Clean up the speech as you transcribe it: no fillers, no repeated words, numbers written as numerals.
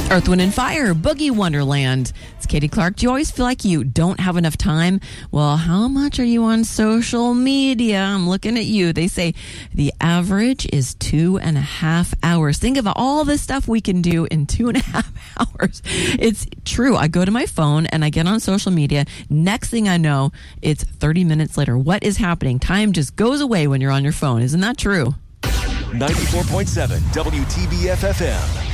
Earth, Wind, and Fire, Boogie Wonderland. It's Katie Clark. Do you always feel like you don't have enough time? Well, how much are you on social media? I'm looking at you. They say the average is 2.5 hours. Think of all the stuff we can do in 2.5 hours. It's true. I go to my phone and I get on social media. Next thing I know, it's 30 minutes later. What is happening? Time just goes away when you're on your phone. Isn't that true? 94.7 WTBF FM.